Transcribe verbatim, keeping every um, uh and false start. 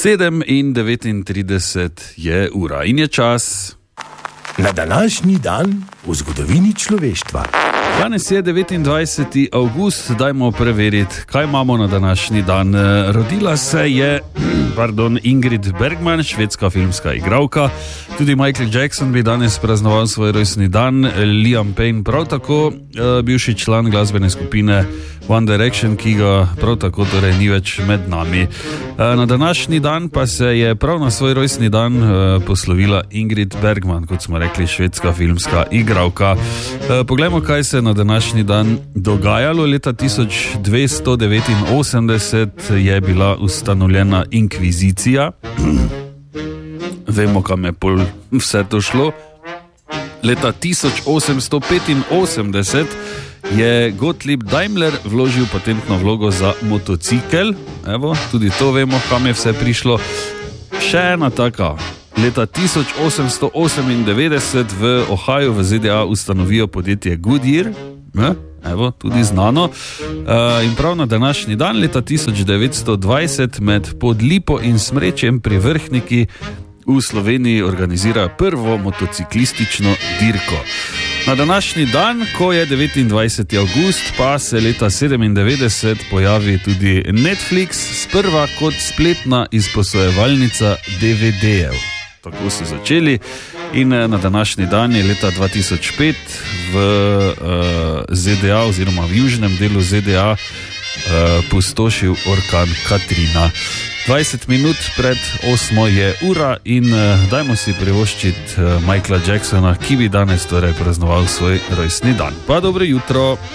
sedem in devetintrideset je ura in je čas. Na današnji dan v zgodovini človeštva. Danes je devetindvajseti avgust, dajmo preveriti, kaj imamo na današnji dan. Rodila se je pardon, Ingrid Bergman, švedska filmska igralka. Tudi Michael Jackson bi danes praznoval svoj rojstni dan, Liam Payne prav tako, bivši član glasbene skupine One Direction, ki ga prav tako torej ni več med nami. Na današnji dan pa se je prav na svoj rojstni dan poslovila Ingrid Bergman, kot smo rekli, švedska filmska igralka. Poglejmo, kaj se na današnji dan dogajalo. Leta tisoč dvesto devetinosemdeset je bila ustanovljena inkvizicija. Vemo, kam je pol vse to šlo. Leta tisoč osemsto petinosemdeset je Gottlieb Daimler vložil patentno vlogo za motocikel. Evo, tudi to vemo, kam je vse prišlo. Še ena taka. Leta tisoč osemsto osemindevetdeset v Ohaju v Z D A ustanovijo podjetje Goodyear. Ne? Evo, tudi znano. E, in prav na današnji dan, leta tisoč devetsto dvajset, med Podlipo in Smrečjem pri Vrhniki v Sloveniji organizira prvo motociklistično dirko. Na današnji dan, ko je devetindvajseti avgust, pa se leta sedemindevetdeset pojavi tudi Netflix, sprva kot spletna izposojevalnica D V D-jev. Tako so začeli in na današnji dan je leta dva tisoč pet v uh, Z D A oziroma v južnem delu Z D A uh, pustošil orkan Katrina. dvajset minut pred osmo je ura in uh, dajmo si privoščiti uh, Michaela Jacksona, ki bi danes torej praznoval svoj rojstni dan. Pa dobro jutro!